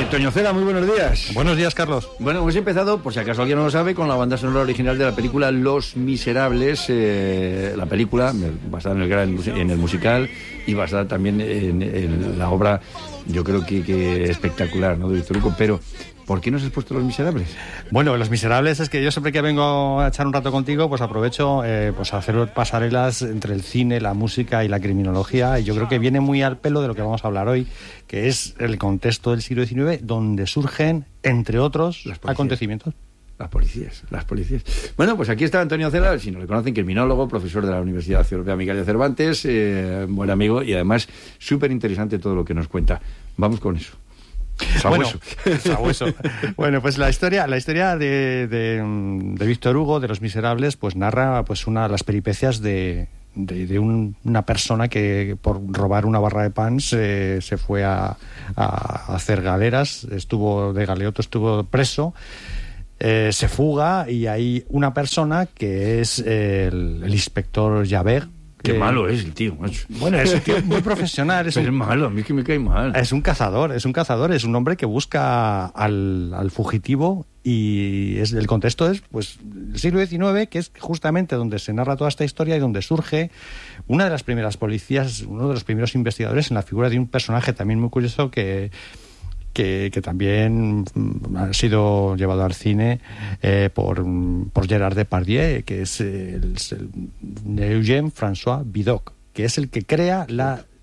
Toño Cela, muy buenos días. Buenos días, Carlos. Bueno, hemos empezado, por si acaso alguien no lo sabe, con la banda sonora original de la película Los Miserables, la película basada en el musical y basada también en la obra, yo creo que espectacular, ¿no?, de Víctor Hugo. Pero ¿por qué nos has puesto Los Miserables? Bueno, Los Miserables es que yo siempre que vengo a echar un rato contigo, pues aprovecho pues a hacer pasarelas entre el cine, la música y la criminología, y yo creo que viene muy al pelo de lo que vamos a hablar hoy, que es el contexto del siglo XIX, donde surgen, entre otros, acontecimientos. Las policías. Bueno, pues aquí está Antonio Cela, si no le conocen, criminólogo, profesor de la Universidad Europea Miguel de Cervantes, buen amigo y además súper interesante todo lo que nos cuenta. Vamos con eso. Sabueso. Bueno, pues la historia de Víctor Hugo, de Los Miserables, pues narra pues las peripecias de una persona que por robar una barra de pan se fue a hacer galeras, estuvo de galeoto, estuvo preso, se fuga y hay una persona que es el inspector Javert. Qué malo es el tío, macho. Bueno, es un tío muy profesional. Es malo, a mí que me cae mal. Es un cazador, es un hombre que busca al fugitivo, y el contexto es pues el siglo XIX, que es justamente donde se narra toda esta historia y donde surge una de las primeras policías, uno de los primeros investigadores, en la figura de un personaje también muy curioso que también ha sido llevado al cine por Gerard Depardieu, que es el Eugène François Vidocq, que es el que crea la